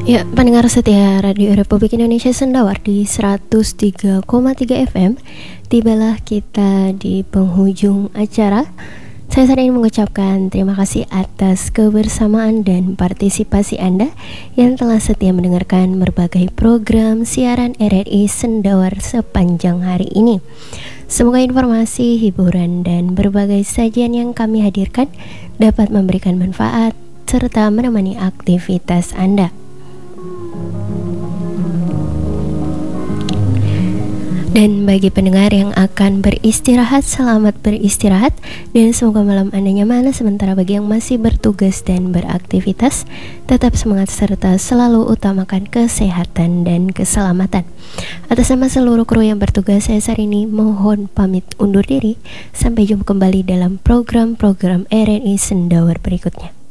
Ya, pendengar setia Radio Republik Indonesia Sendawar di 103,3 FM. Tibalah kita di penghujung acara. Saya saat ini mengucapkan terima kasih atas kebersamaan dan partisipasi Anda yang telah setia mendengarkan berbagai program siaran RRI Sendawar sepanjang hari ini. Semoga informasi, hiburan, dan berbagai sajian yang kami hadirkan dapat memberikan manfaat serta menemani aktivitas Anda. Dan bagi pendengar yang akan beristirahat, selamat beristirahat dan semoga malam Anda nyaman. Sementara bagi yang masih bertugas dan beraktivitas, tetap semangat serta selalu utamakan kesehatan dan keselamatan. Atas nama seluruh kru yang bertugas, saya saat ini mohon pamit undur diri. Sampai jumpa kembali dalam program-program RRI Sendawar berikutnya.